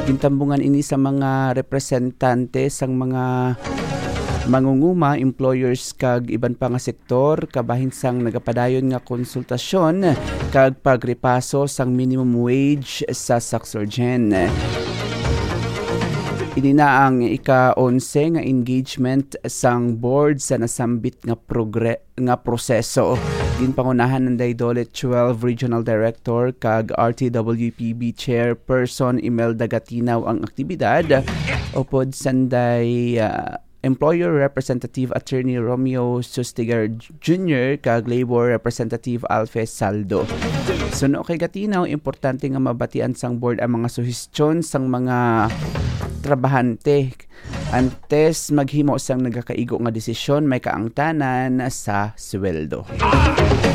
Gintambungan ini sa mga representante sang mga mangunguma, employers kag iban pa nga sektor kabahin sang nagapadayon nga konsultasyon kag pagrepaso sang minimum wage sa Saxorgen. Ini na ang ika-11 nga engagement sang board sa nasambit nga proseso. Ginpangunahan ng Daidolet 12 Regional Director kag RTWPB Chairperson Imelda Gatinaw ang aktibidad. Upod sanday Employer Representative Attorney Romeo Sustigar Jr. kag Labor Representative Alfes Saldo. Suno kay Gatinaw, importante nga mabatian sang board ang mga suhestyon sang mga trabahante antes maghimo sang nagakaigo nga desisyon may kaangtanan sa sweldo.